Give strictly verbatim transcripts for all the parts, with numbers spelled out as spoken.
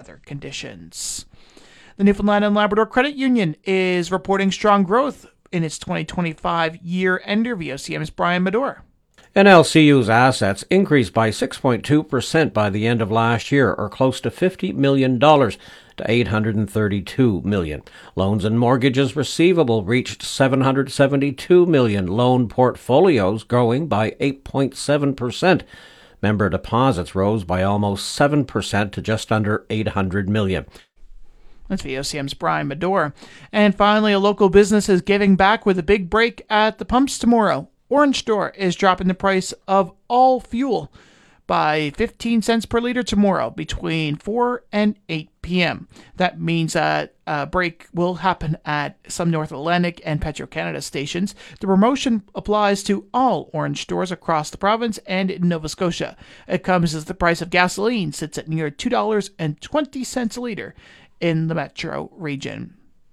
weather conditions. The Newfoundland and Labrador Credit Union is reporting strong growth in its twenty twenty-five year-ender. V O C M's Brian Medor. N L C U's assets increased by six point two percent by the end of last year, or close to fifty million dollars, to eight hundred thirty-two million dollars. Loans and mortgages receivable reached seven hundred seventy-two million dollars, loan portfolios growing by eight point seven percent. Member deposits rose by almost seven percent to just under eight hundred million dollars. That's V O C M's Brian Medor. And finally, a local business is giving back with a big break at the pumps tomorrow. Orange Store is dropping the price of all fuel by fifteen cents per liter tomorrow between four and eight p.m. That means that a break will happen at some North Atlantic and Petro-Canada stations. The promotion applies to all Orange stores across the province and in Nova Scotia. It comes as the price of gasoline sits at near two dollars and twenty cents a liter in the metro region.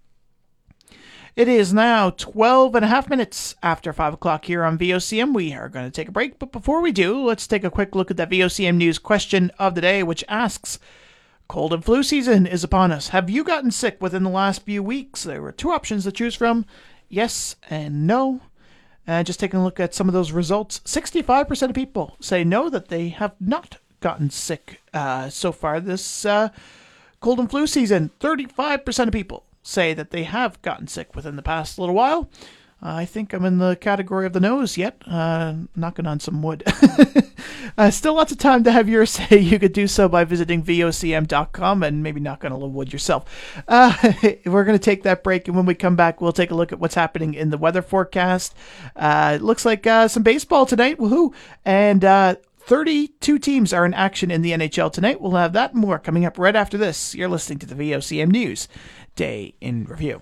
It is now twelve and a half minutes after five o'clock here on V O C M. We are going to take a break, but before we do, let's take a quick look at the V O C M News question of the day, which asks, cold and flu season is upon us. Have you gotten sick within the last few weeks? There were two options to choose from, yes and no. And just taking a look at some of those results, sixty-five percent of people say no, that they have not gotten sick uh, so far this uh cold and flu season. thirty-five percent of people say that they have gotten sick within the past little while. Uh, I think I'm in the category of the nose yet. Uh, knocking on some wood. uh, still lots of time to have yours say. You could do so by visiting V O C M dot com and maybe knock on a little wood yourself. Uh, we're going to take that break, and when we come back, we'll take a look at what's happening in the weather forecast. Uh, it looks like uh, some baseball tonight. Woohoo! And uh, thirty-two teams are in action in the N H L tonight. We'll have that and more coming up right after this. You're listening to the V O C M News Day in Review.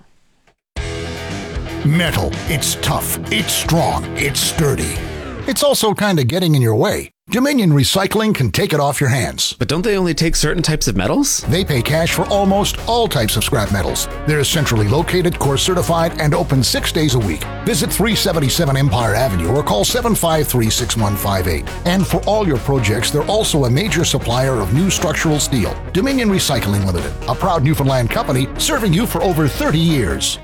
Metal. It's tough. It's strong. It's sturdy. It's also kind of getting in your way. Dominion Recycling can take it off your hands. But don't they only take certain types of metals? They pay cash for almost all types of scrap metals. They're centrally located, course certified, and open six days a week. Visit three seventy-seven Empire Avenue or call seven five three, six one five eight. And for all your projects, they're also a major supplier of new structural steel. Dominion Recycling Limited, a proud Newfoundland company serving you for over thirty years.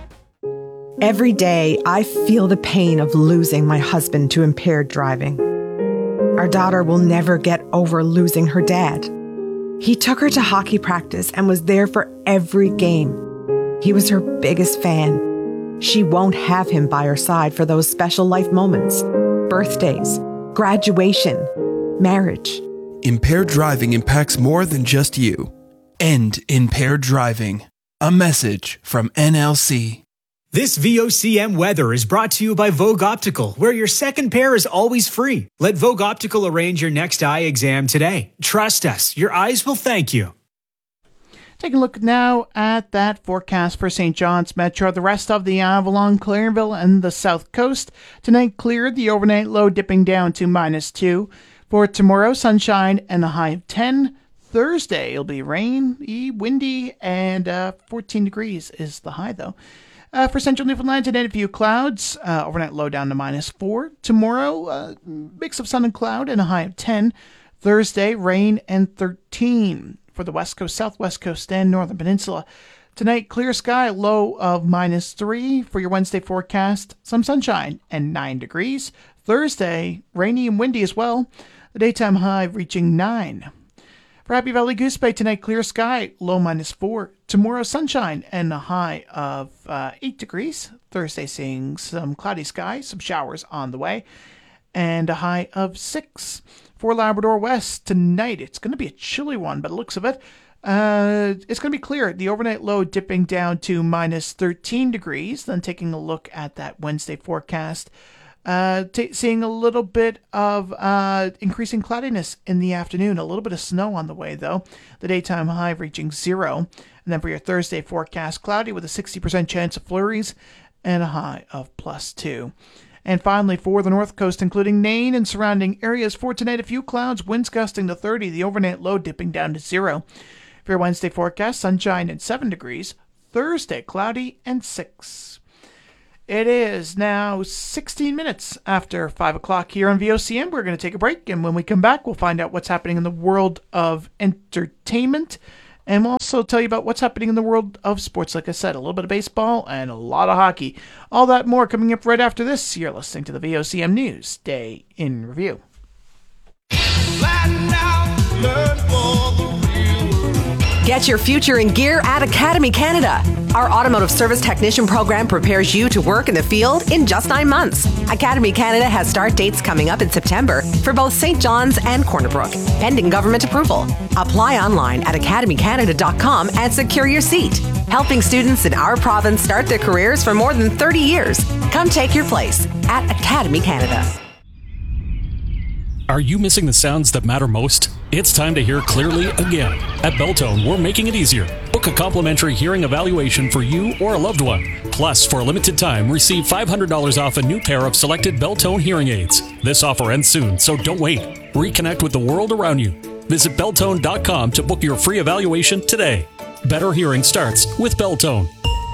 Every day, I feel the pain of losing my husband to impaired driving. Our daughter will never get over losing her dad. He took her to hockey practice and was there for every game. He was her biggest fan. She won't have him by her side for those special life moments, birthdays, graduation, marriage. Impaired driving impacts more than just you. End impaired driving. A message from N L C. This V O C M weather is brought to you by Vogue Optical, where your second pair is always free. Let Vogue Optical arrange your next eye exam today. Trust us, your eyes will thank you. Take a look now at that forecast for Saint John's Metro. The rest of the Avalon, Clarenville, and the South Coast. Tonight cleared, the overnight low dipping down to minus two. For tomorrow, sunshine and a high of ten. Thursday, it'll be rainy, windy, and uh, fourteen degrees is the high, though. Uh, for central Newfoundland, tonight a few clouds, uh, overnight low down to minus four. Tomorrow, uh, mix of sun and cloud and a high of ten. Thursday, rain and thirteen. For the west coast, southwest coast, and northern peninsula. Tonight, clear sky, low of minus three. For your Wednesday forecast, some sunshine and nine degrees. Thursday, rainy and windy as well. The daytime high reaching nine. For Happy Valley Goose Bay, tonight clear sky, low minus four. Tomorrow sunshine and a high of uh, eight degrees. Thursday seeing some cloudy skies, some showers on the way, and a high of six. For Labrador West, tonight it's going to be a chilly one, but looks of it, uh, it's going to be clear. The overnight low dipping down to minus thirteen degrees. Then taking a look at that Wednesday forecast. Uh, t- seeing a little bit of uh, increasing cloudiness in the afternoon. A little bit of snow on the way, though. The daytime high reaching zero. And then for your Thursday forecast, cloudy with a sixty percent chance of flurries and a high of plus two. And finally, for the north coast, including Nain and surrounding areas, for tonight, a few clouds, winds gusting to thirty, the overnight low dipping down to zero. For your Wednesday forecast, sunshine and seven degrees. Thursday, cloudy and six. It is now sixteen minutes after five o'clock here on V O C M. We're going to take a break, and when we come back, we'll find out what's happening in the world of entertainment. And we'll also tell you about what's happening in the world of sports. Like I said, a little bit of baseball and a lot of hockey. All that more coming up right after this. You're listening to the V O C M News Day in Review. Get your future in gear at Academy Canada. Our automotive service technician program prepares you to work in the field in just nine months. Academy Canada has start dates coming up in September for both Saint John's and Corner Brook, pending government approval. Apply online at academy canada dot com and secure your seat. Helping students in our province start their careers for more than thirty years. Come take your place at Academy Canada. Are you missing the sounds that matter most? It's time to hear clearly again. At Beltone, we're making it easier. Book a complimentary hearing evaluation for you or a loved one. Plus, for a limited time, receive five hundred dollars off a new pair of selected Beltone hearing aids. This offer ends soon, so don't wait. Reconnect with the world around you. Visit beltone dot com to book your free evaluation today. Better hearing starts with Beltone.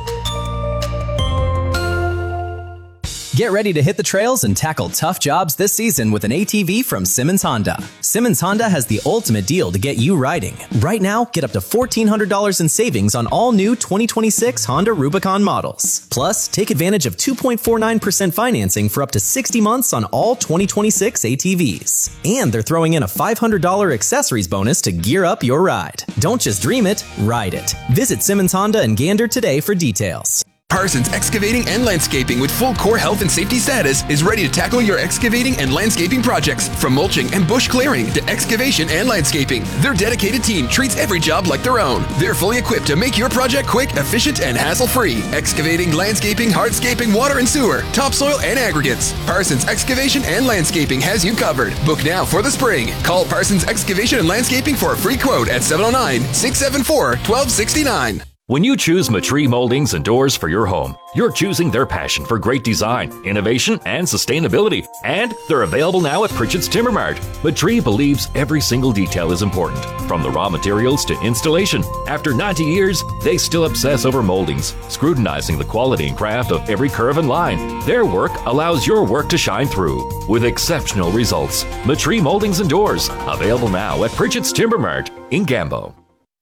Get ready to hit the trails and tackle tough jobs this season with an A T V from Simmons Honda. Simmons Honda has the ultimate deal to get you riding. Right now, get up to fourteen hundred dollars in savings on all new twenty twenty-six Honda Rubicon models. Plus, take advantage of two point four nine percent financing for up to sixty months on all twenty twenty-six A T Vs. And they're throwing in a five hundred dollars accessories bonus to gear up your ride. Don't just dream it, ride it. Visit Simmons Honda in Gander today for details. Parsons Excavating and Landscaping with full core health and safety status is ready to tackle your excavating and landscaping projects. From mulching and bush clearing to excavation and landscaping, their dedicated team treats every job like their own. They're fully equipped to make your project quick, efficient, and hassle-free. Excavating, landscaping, hardscaping, water and sewer, topsoil, and aggregates. Parsons Excavation and Landscaping has you covered. Book now for the spring. Call Parsons Excavation and Landscaping for a free quote at seven oh nine, six seven four, one two six nine. When you choose Matree Moldings and Doors for your home, you're choosing their passion for great design, innovation, and sustainability. And they're available now at Pritchett's Timber Mart. Matree believes every single detail is important, from the raw materials to installation. After ninety years, they still obsess over moldings, scrutinizing the quality and craft of every curve and line. Their work allows your work to shine through, with exceptional results. Matree Moldings and Doors, available now at Pritchett's Timber Mart in Gambo.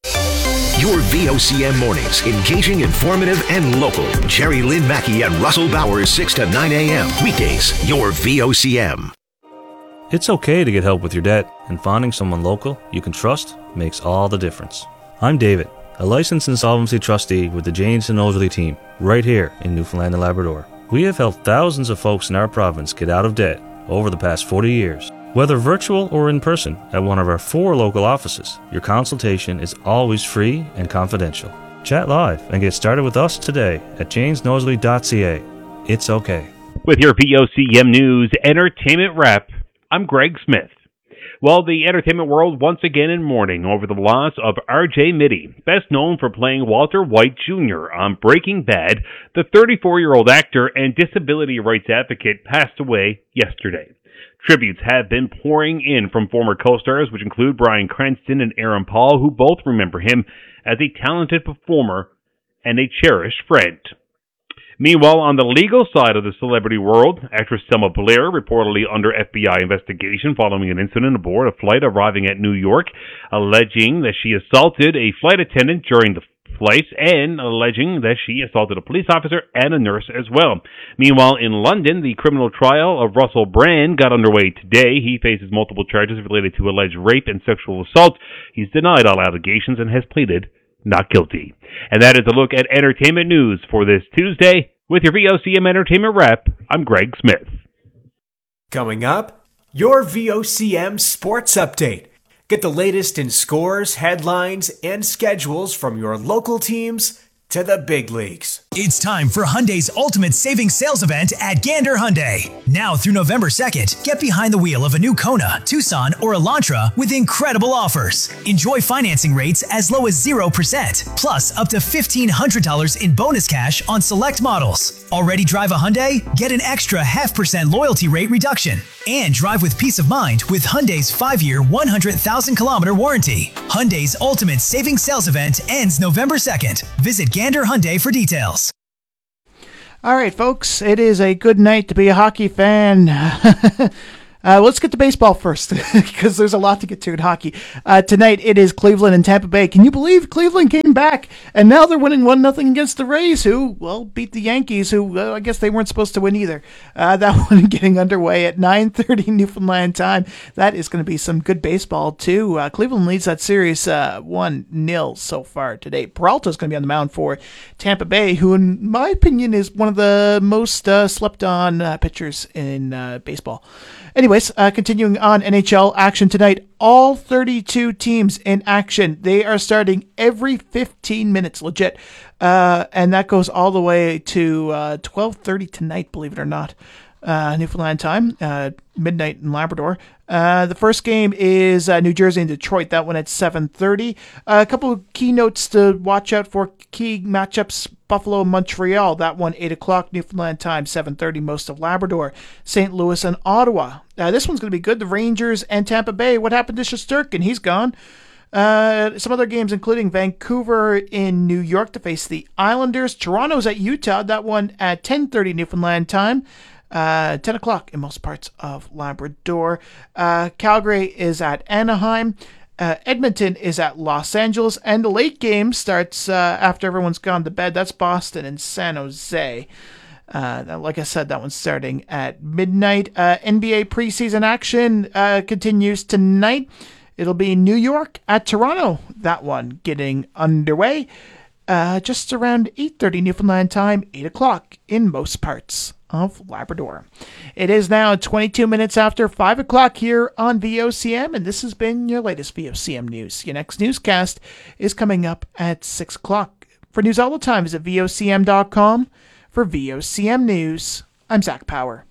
Your V O C M mornings, engaging, informative, and local. Jerry Lynn Mackey and Russell Bowers, six to nine a.m. Weekdays, your V O C M. It's okay to get help with your debt, and finding someone local you can trust makes all the difference. I'm David, a licensed insolvency trustee with the Janes and Nosworthy team, right here in Newfoundland and Labrador. We have helped thousands of folks in our province get out of debt over the past forty years. Whether virtual or in person at one of our four local offices, your consultation is always free and confidential. Chat live and get started with us today at janes nosworthy dot c a. It's okay. With your V O C M News Entertainment Wrap, I'm Greg Smith. Well, the entertainment world once again in mourning over the loss of R J Mitte, best known for playing Walter White Junior on Breaking Bad. The thirty-four-year-old actor and disability rights advocate passed away yesterday. Tributes have been pouring in from former co-stars, which include Bryan Cranston and Aaron Paul, who both remember him as a talented performer and a cherished friend. Meanwhile, on the legal side of the celebrity world, actress Selma Blair reportedly under F B I investigation following an incident aboard a flight arriving at New York, alleging that she assaulted a flight attendant during the flight and alleging that she assaulted a police officer and a nurse as well. Meanwhile, in London, the criminal trial of Russell Brand got underway today. He faces multiple charges related to alleged rape and sexual assault. He's denied all allegations and has pleaded not guilty. And that is a look at entertainment news for this Tuesday. With your V O C M Entertainment Wrap, I'm Greg Smith. Coming up, your V O C M Sports Update. Get the latest in scores, headlines, and schedules from your local teams to the big leagues. It's time for Hyundai's Ultimate Savings Sales Event at Gander Hyundai. Now through November second, get behind the wheel of a new Kona, Tucson, or Elantra with incredible offers. Enjoy financing rates as low as zero percent, plus up to fifteen hundred dollars in bonus cash on select models. Already drive a Hyundai? Get an extra half percent loyalty rate reduction. And drive with peace of mind with Hyundai's five-year, one hundred thousand kilometer warranty. Hyundai's Ultimate Savings Sales Event ends November second. Visit Gander Hyundai for details. All right, folks, it is a good night to be a hockey fan. Uh, let's get to baseball first, because there's a lot to get to in hockey. Uh, tonight, it is Cleveland and Tampa Bay. Can you believe Cleveland came back, and now they're winning one nothing against the Rays, who, well, beat the Yankees, who uh, I guess they weren't supposed to win either. Uh, that one getting underway at nine thirty Newfoundland time. That is going to be some good baseball, too. Uh, Cleveland leads that series uh, one nil so far today. Peralta's going to be on the mound for Tampa Bay, who, in my opinion, is one of the most uh, slept-on uh, pitchers in uh, baseball. Anyways, uh, continuing on N H L action tonight, all thirty-two teams in action. They are starting every fifteen minutes, legit. Uh, and that goes all the way to uh, twelve thirty tonight, believe it or not. Uh, Newfoundland time, uh, midnight in Labrador. Uh, the first game is uh, New Jersey and Detroit. That one at seven thirty. Uh, a couple of key notes to watch out for. Key matchups: Buffalo, Montreal. That one eight o'clock Newfoundland time, seven thirty most of Labrador. Saint Louis and Ottawa. Uh, this one's going to be good. The Rangers and Tampa Bay. What happened to Shesterkin? He's gone. Uh, some other games, including Vancouver in New York to face the Islanders. Toronto's at Utah. That one at ten thirty Newfoundland time. Uh, ten o'clock in most parts of Labrador. Uh, Calgary is at Anaheim. Uh, Edmonton is at Los Angeles. And the late game starts uh, after everyone's gone to bed. That's Boston and San Jose. Uh, like I said, that one's starting at midnight. Uh, N B A preseason action uh, continues tonight. It'll be New York at Toronto. That one getting underway uh, just around eight thirty Newfoundland time, eight o'clock in most parts of Labrador. It is now twenty-two minutes after five o'clock here on V O C M, and this has been your latest V O C M news. Your next newscast is coming up at six o'clock. For news all the time, visit V O C M dot com. For V O C M News, I'm Zach Power.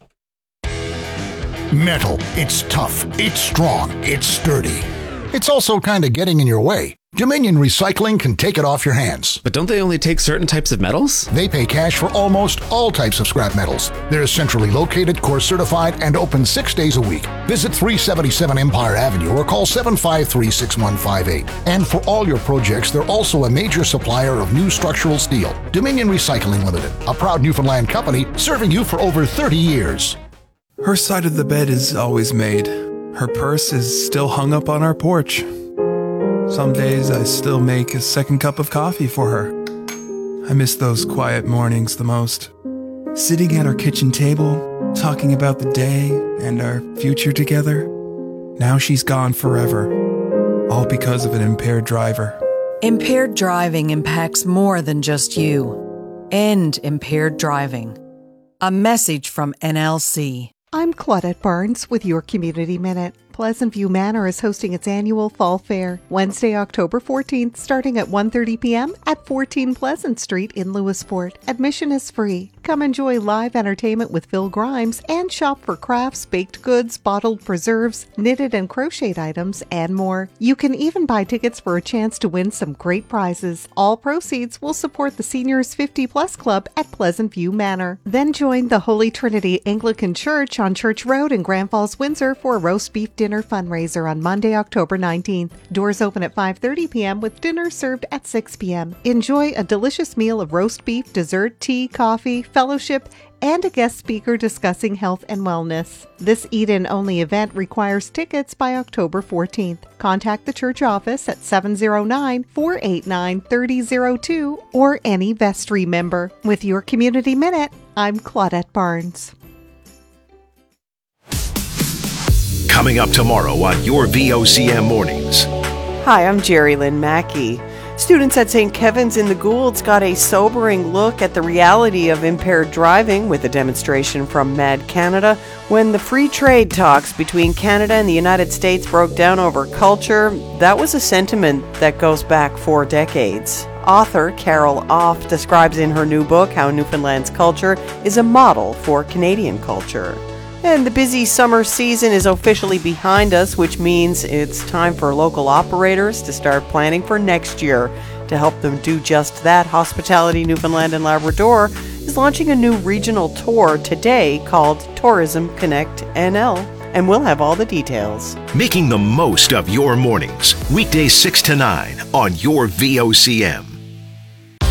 Metal. It's tough. It's strong. It's sturdy. It's also kind of getting in your way. Dominion Recycling can take it off your hands. But don't they only take certain types of metals? They pay cash for almost all types of scrap metals. They're centrally located, course certified, and open six days a week. Visit three seventy-seven Empire Avenue or call seven five three, six one five eight. And for all your projects, they're also a major supplier of new structural steel. Dominion Recycling Limited, a proud Newfoundland company serving you for over thirty years. Her side of the bed is always made. Her purse is still hung up on our porch. Some days I still make a second cup of coffee for her. I miss those quiet mornings the most. Sitting at our kitchen table, talking about the day and our future together. Now she's gone forever, all because of an impaired driver. Impaired driving impacts more than just you. End impaired driving. A message from N L C. I'm Claudette Barnes with your Community Minute. Pleasant View Manor is hosting its annual Fall Fair, Wednesday, October fourteenth, starting at one thirty p.m. at fourteen Pleasant Street in Lewisport. Admission is free. Come enjoy live entertainment with Phil Grimes and shop for crafts, baked goods, bottled preserves, knitted and crocheted items, and more. You can even buy tickets for a chance to win some great prizes. All proceeds will support the Seniors fifty plus Club at Pleasant View Manor. Then join the Holy Trinity Anglican Church on Church Road in Grand Falls, Windsor for a roast beef dinner fundraiser on Monday, October nineteenth. Doors open at five thirty p.m. with dinner served at six p.m. Enjoy a delicious meal of roast beef, dessert, tea, coffee, fellowship, and a guest speaker discussing health and wellness. This eat-in only event requires tickets by October fourteenth. Contact the church office at seven oh nine, four eight nine, three oh oh two or any vestry member. With your Community Minute, I'm Claudette Barnes. Coming up tomorrow on your V O C M Mornings. Hi, I'm Jerry Lynn Mackey. Students at Saint Kevin's in the Goulds got a sobering look at the reality of impaired driving with a demonstration from Mad Canada when the free trade talks between Canada and the United States broke down over culture. That was a sentiment that goes back four decades. Author Carol Off describes in her new book how Newfoundland's culture is a model for Canadian culture. And the busy summer season is officially behind us, which means it's time for local operators to start planning for next year. To help them do just that, Hospitality Newfoundland and Labrador is launching a new regional tour today called Tourism Connect N L, and we'll have all the details. Making the most of your mornings, weekdays six to nine on your V O C M.